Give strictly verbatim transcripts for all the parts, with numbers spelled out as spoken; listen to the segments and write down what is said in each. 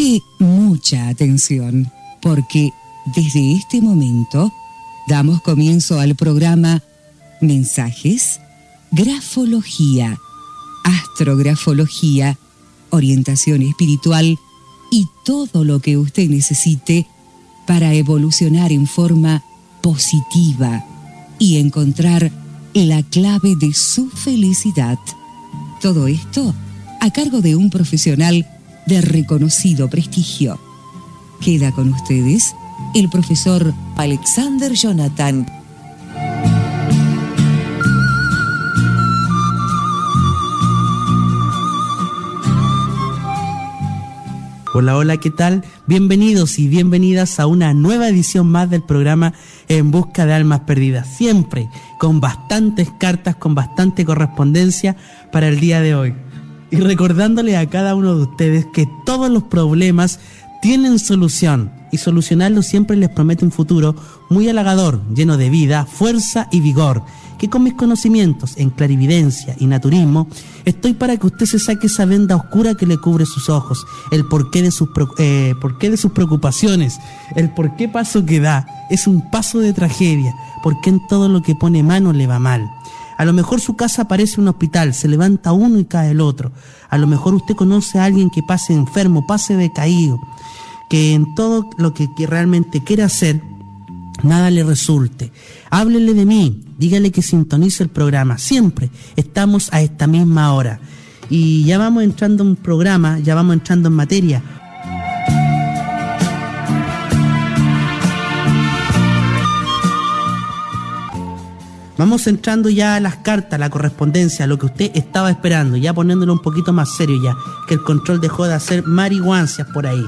Preste mucha atención, porque desde este momento damos comienzo al programa Mensajes, Grafología, Astrografología, Orientación Espiritual y todo lo que usted necesite para evolucionar en forma positiva y encontrar la clave de su felicidad. Todo esto a cargo de un profesional de reconocido prestigio. Queda con ustedes el profesor Alexander Jonathan. Hola, hola, ¿qué tal? Bienvenidos y bienvenidas a una nueva edición más del programa En Busca de Almas Perdidas. Siempre con bastantes cartas, con bastante correspondencia para el día de hoy. Y recordándole a cada uno de ustedes que todos los problemas tienen solución. Y solucionarlos siempre les promete un futuro muy halagador, lleno de vida, fuerza y vigor. Que con mis conocimientos en clarividencia y naturismo, estoy para que usted se saque esa venda oscura que le cubre sus ojos, el porqué de sus, eh, porqué de sus preocupaciones, el por qué paso que da, es un paso de tragedia, porque en todo lo que pone mano le va mal. A lo mejor su casa parece un hospital, se levanta uno y cae el otro. A lo mejor usted conoce a alguien que pase enfermo, pase decaído, que en todo lo que, que realmente quiere hacer, nada le resulte. Háblele de mí, dígale que sintonice el programa. Siempre estamos a esta misma hora. Y ya vamos entrando en un programa, ya vamos entrando en materia. Vamos entrando ya a las cartas, la correspondencia, lo que usted estaba esperando, ya poniéndolo un poquito más serio ya, que el control dejó de hacer marihuancias por ahí.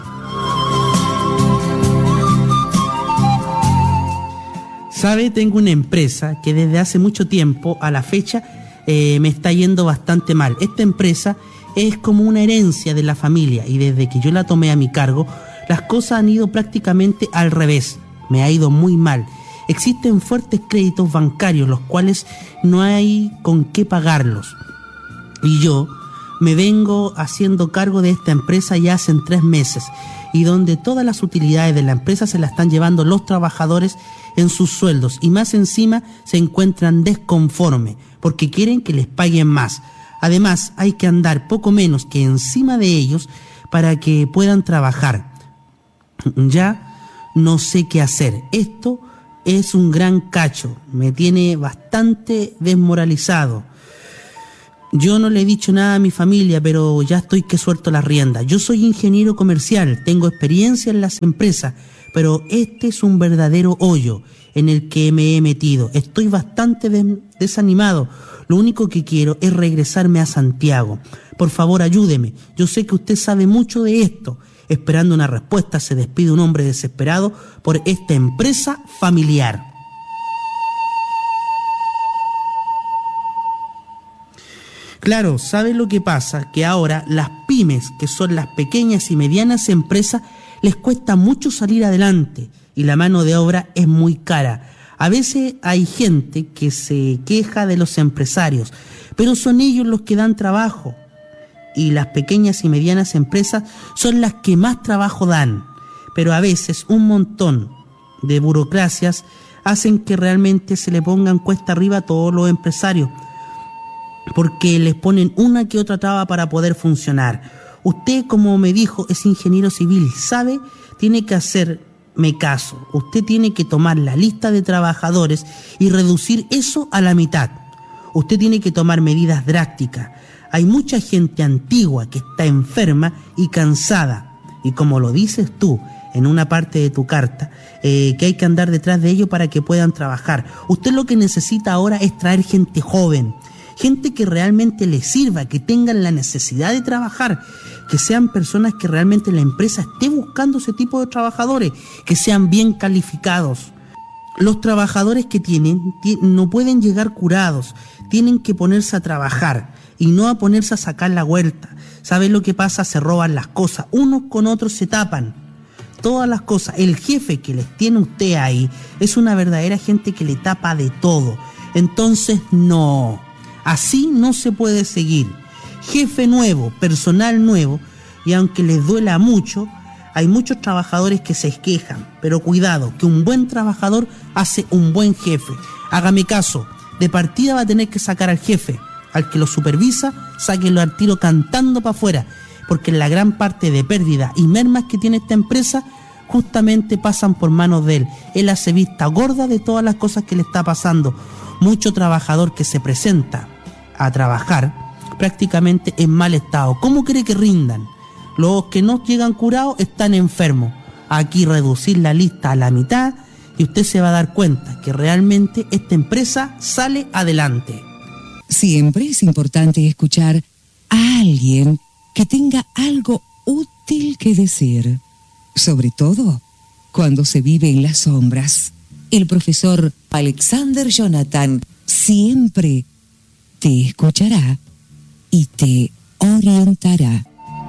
Sabe, tengo una empresa que desde hace mucho tiempo a la fecha eh, me está yendo bastante mal. Esta empresa es como una herencia de la familia y desde que yo la tomé a mi cargo, las cosas han ido prácticamente al revés. Me ha ido muy mal. Existen fuertes créditos bancarios, los cuales no hay con qué pagarlos. Y yo me vengo haciendo cargo de esta empresa ya hace tres meses, y donde todas las utilidades de la empresa se las están llevando los trabajadores en sus sueldos, y más encima se encuentran desconformes, porque quieren que les paguen más. Además, hay que andar poco menos que encima de ellos para que puedan trabajar. Ya no sé qué hacer. Esto es un gran cacho, me tiene bastante desmoralizado. Yo no le he dicho nada a mi familia, pero ya estoy que suelto la rienda. Yo soy ingeniero comercial, tengo experiencia en las empresas, pero este es un verdadero hoyo en el que me he metido. Estoy bastante de- desanimado. Lo único que quiero es regresarme a Santiago. Por favor, ayúdeme. Yo sé que usted sabe mucho de esto. Esperando una respuesta, se despide un hombre desesperado por esta empresa familiar. Claro, ¿sabe lo que pasa? Que ahora las pymes, que son las pequeñas y medianas empresas, les cuesta mucho salir adelante y la mano de obra es muy cara. A veces hay gente que se queja de los empresarios, pero son ellos los que dan trabajo. Y las pequeñas y medianas empresas son las que más trabajo dan. Pero a veces un montón de burocracias hacen que realmente se le pongan cuesta arriba a todos los empresarios, porque les ponen una que otra traba para poder funcionar. Usted, como me dijo, es ingeniero civil, ¿sabe? Tiene que hacerme caso. Usted tiene que tomar la lista de trabajadores y reducir eso a la mitad. Usted tiene que tomar medidas drásticas. Hay mucha gente antigua que está enferma y cansada. Y como lo dices tú en una parte de tu carta, eh, que hay que andar detrás de ellos para que puedan trabajar. Usted lo que necesita ahora es traer gente joven, gente que realmente le sirva, que tengan la necesidad de trabajar, que sean personas que realmente la empresa esté buscando ese tipo de trabajadores, que sean bien calificados. Los trabajadores que tienen no pueden llegar curados, tienen que ponerse a trabajar y no a ponerse a sacar la vuelta. ¿Saben lo que pasa? Se roban las cosas, unos con otros se tapan todas las cosas. El jefe que les tiene usted ahí es una verdadera gente que le tapa de todo. Entonces no, así no se puede seguir. Jefe nuevo, personal nuevo, y aunque les duela mucho, Hay muchos trabajadores que se quejan, pero cuidado, que un buen trabajador hace un buen jefe. Hágame caso, de partida va a tener que sacar al jefe, al que lo supervisa, sáquenlo al tiro cantando para afuera, porque la gran parte de pérdidas y mermas que tiene esta empresa justamente pasan por manos de él. Él hace vista gorda de todas las cosas que le está pasando. Mucho trabajador que se presenta a trabajar prácticamente en mal estado. ¿Cómo cree que rindan? Los que no llegan curados están enfermos. Aquí reducir la lista a la mitad y usted se va a dar cuenta que realmente esta empresa sale adelante. Siempre es importante escuchar a alguien que tenga algo útil que decir, sobre todo cuando se vive en las sombras. El profesor Alexander Jonathan siempre te escuchará y te orientará.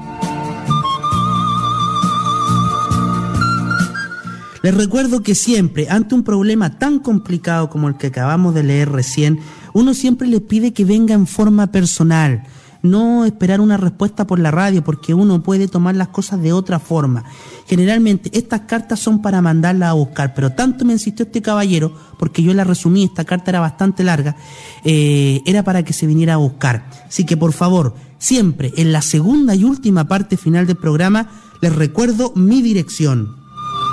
Les recuerdo que siempre, ante un problema tan complicado como el que acabamos de leer recién, uno siempre le pide que venga en forma personal, no esperar una respuesta por la radio, porque uno puede tomar las cosas de otra forma. Generalmente estas cartas son para mandarlas a buscar, pero tanto me insistió este caballero, porque yo la resumí, esta carta era bastante larga, eh, era para que se viniera a buscar. Así que por favor, siempre en la segunda y última parte final del programa, les recuerdo mi dirección.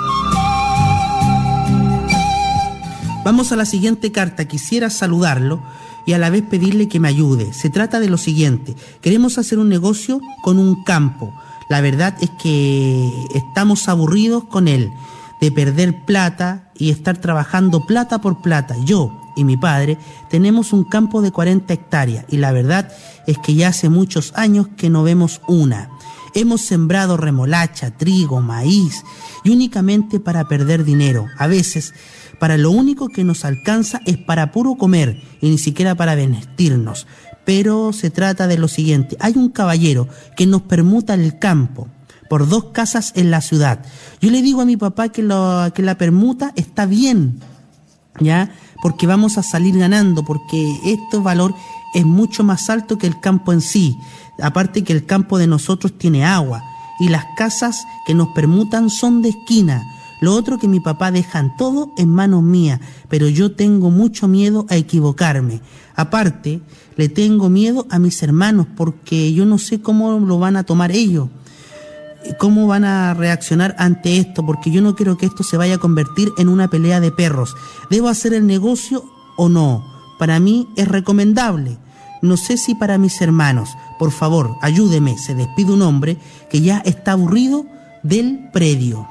Vamos a la siguiente carta. Quisiera saludarlo y a la vez pedirle que me ayude. Se trata de lo siguiente: queremos hacer un negocio con un campo. La verdad es que estamos aburridos con él, de perder plata y estar trabajando plata por plata. Yo y mi padre tenemos un campo de cuarenta hectáreas y la verdad es que ya hace muchos años que no vemos una. Hemos sembrado remolacha, trigo, maíz y únicamente para perder dinero. A veces, para lo único que nos alcanza es para puro comer y ni siquiera para vestirnos. Pero se trata de lo siguiente: hay un caballero que nos permuta el campo por dos casas en la ciudad. Yo le digo a mi papá que, lo, que la permuta está bien, ¿ya? Porque vamos a salir ganando, porque este valor es mucho más alto que el campo en sí. Aparte que el campo de nosotros tiene agua y las casas que nos permutan son de esquina. Lo otro que mi papá dejan todo en manos mías, pero yo tengo mucho miedo a equivocarme. Aparte, le tengo miedo a mis hermanos porque yo no sé cómo lo van a tomar ellos, cómo van a reaccionar ante esto, porque yo no quiero que esto se vaya a convertir en una pelea de perros. ¿Debo hacer el negocio o no? Para mí es recomendable. No sé si para mis hermanos. Por favor, ayúdeme. Se despide un hombre que ya está aburrido del predio.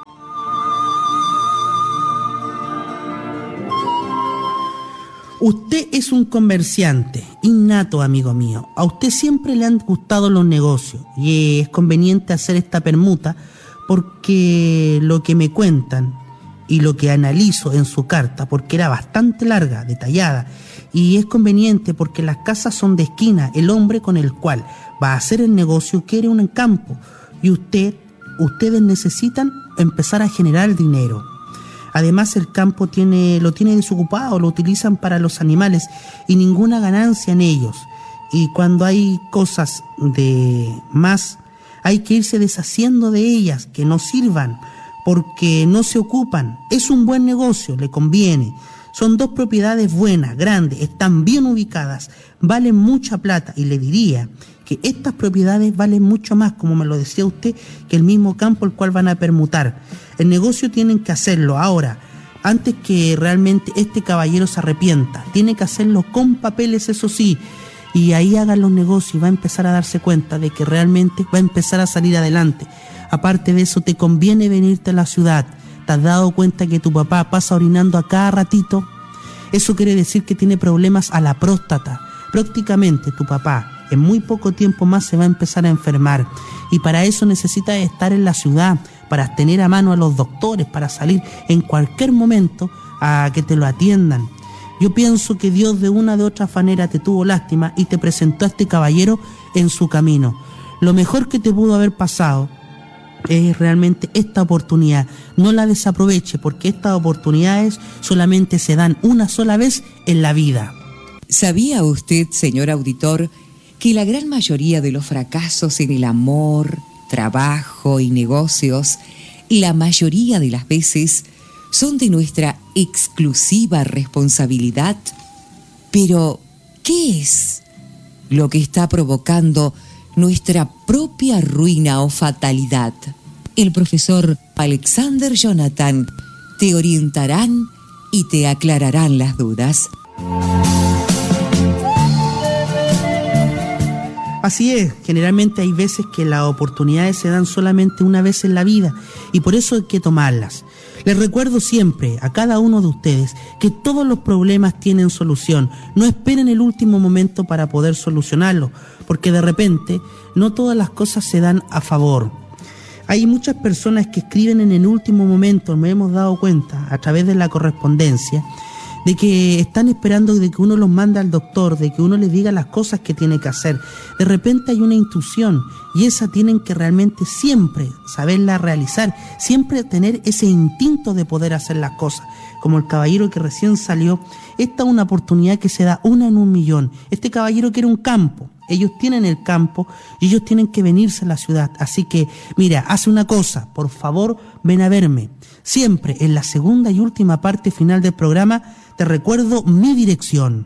Usted es un comerciante innato, amigo mío. A usted siempre le han gustado los negocios y es conveniente hacer esta permuta porque lo que me cuentan y lo que analizo en su carta, porque era bastante larga, detallada, y es conveniente porque las casas son de esquina. El hombre con el cual va a hacer el negocio quiere un campo y usted, ustedes necesitan empezar a generar dinero. Además, el campo tiene, lo tiene desocupado, lo utilizan para los animales y ninguna ganancia en ellos. Y cuando hay cosas de más, hay que irse deshaciendo de ellas, que no sirvan, porque no se ocupan. Es un buen negocio, le conviene. Son dos propiedades buenas, grandes, están bien ubicadas, valen mucha plata y le diría que estas propiedades valen mucho más, como me lo decía usted, que el mismo campo el cual van a permutar. El negocio tienen que hacerlo ahora, antes que realmente este caballero se arrepienta. Tiene que hacerlo con papeles, eso sí, y ahí hagan los negocios y va a empezar a darse cuenta de que realmente va a empezar a salir adelante. Aparte de eso, te conviene venirte a la ciudad. ¿Te has dado cuenta que tu papá pasa orinando a cada ratito? Eso quiere decir que tiene problemas a la próstata. Prácticamente tu papá en muy poco tiempo más se va a empezar a enfermar y para eso necesita estar en la ciudad, para tener a mano a los doctores, para salir en cualquier momento a que te lo atiendan. Yo pienso que Dios de una de otra manera te tuvo lástima y te presentó a este caballero en su camino. Lo mejor que te pudo haber pasado es realmente esta oportunidad. No la desaproveche, porque estas oportunidades solamente se dan una sola vez en la vida. ¿Sabía usted, señor auditor, que la gran mayoría de los fracasos en el amor, trabajo y negocios, la mayoría de las veces son de nuestra exclusiva responsabilidad. Pero, ¿qué es lo que está provocando nuestra propia ruina o fatalidad? El profesor Alexander Jonathan te orientarán y te aclararán las dudas. Así es, generalmente hay veces que las oportunidades se dan solamente una vez en la vida y por eso hay que tomarlas. Les recuerdo siempre a cada uno de ustedes que todos los problemas tienen solución. No esperen el último momento para poder solucionarlo, porque de repente no todas las cosas se dan a favor. Hay muchas personas que escriben en el último momento, me hemos dado cuenta a través de la correspondencia, de que están esperando de que uno los mande al doctor, de que uno les diga las cosas que tiene que hacer. De repente hay una intuición y esa tienen que realmente siempre saberla realizar, siempre tener ese instinto de poder hacer las cosas. Como el caballero que recién salió, esta es una oportunidad que se da una en un millón. Este caballero quiere un campo, ellos tienen el campo y ellos tienen que venirse a la ciudad. Así que, mira, hace una cosa, por favor, ven a verme. Siempre en la segunda y última parte final del programa te recuerdo mi dirección.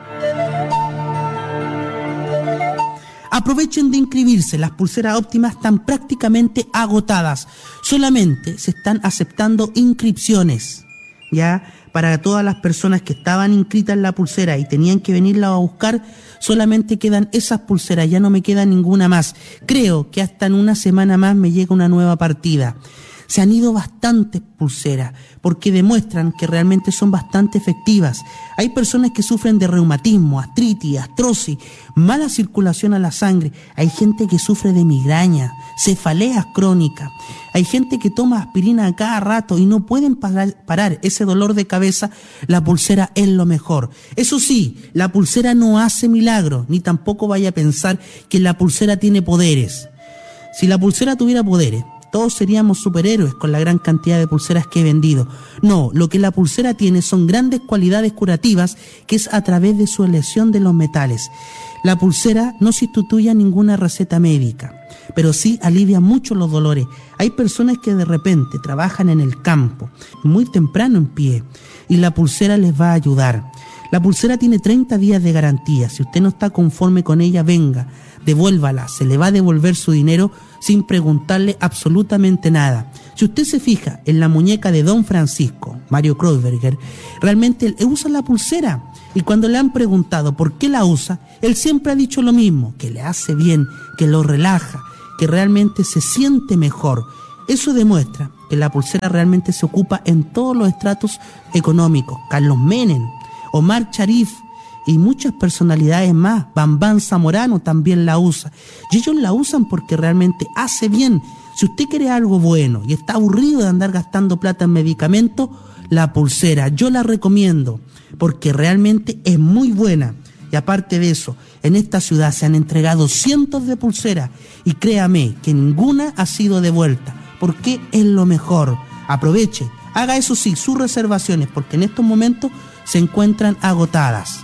Aprovechen de inscribirse, las pulseras óptimas están prácticamente agotadas. Solamente se están aceptando inscripciones, ¿ya? Para todas las personas que estaban inscritas en la pulsera y tenían que venirla a buscar, solamente quedan esas pulseras, ya no me queda ninguna más. Creo que hasta en una semana más me llega una nueva partida. Se han ido bastantes pulseras porque demuestran que realmente son bastante efectivas. Hay personas que sufren de reumatismo, artritis, artrosis, mala circulación a la sangre. Hay gente que sufre de migraña, cefaleas crónicas. Hay gente que toma aspirina a cada rato y no pueden parar, parar ese dolor de cabeza. La pulsera es lo mejor. Eso sí, la pulsera no hace milagros, ni tampoco vaya a pensar que la pulsera tiene poderes. Si la pulsera tuviera poderes, todos seríamos superhéroes con la gran cantidad de pulseras que he vendido. No, lo que la pulsera tiene son grandes cualidades curativas, que es a través de su elección de los metales. La pulsera no sustituye a ninguna receta médica, pero sí alivia mucho los dolores. Hay personas que de repente trabajan en el campo, muy temprano en pie, y la pulsera les va a ayudar. La pulsera tiene treinta días de garantía. Si usted no está conforme con ella, venga, devuélvala, se le va a devolver su dinero sin preguntarle absolutamente nada. Si usted se fija en la muñeca de Don Francisco, Mario Kreuzberger, realmente él usa la pulsera y cuando le han preguntado por qué la usa, él siempre ha dicho lo mismo, que le hace bien, que lo relaja, que realmente se siente mejor. Eso demuestra que la pulsera realmente se ocupa en todos los estratos económicos. Carlos Menem, Omar Sharif y muchas personalidades más, Bambán Zamorano también la usa. Y ellos la usan porque realmente hace bien. Si usted quiere algo bueno y está aburrido de andar gastando plata en medicamentos, la pulsera yo la recomiendo porque realmente es muy buena. Y aparte de eso, en esta ciudad se han entregado cientos de pulseras y créame que ninguna ha sido devuelta porque es lo mejor. Aproveche, haga eso sí, sus reservaciones porque en estos momentos se encuentran agotadas.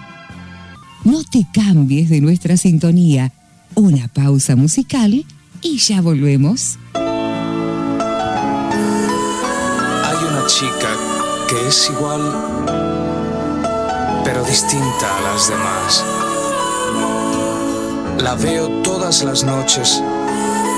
No te cambies de nuestra sintonía. Una pausa musical y ya volvemos. Hay una chica que es igual, pero distinta a las demás. La veo todas las noches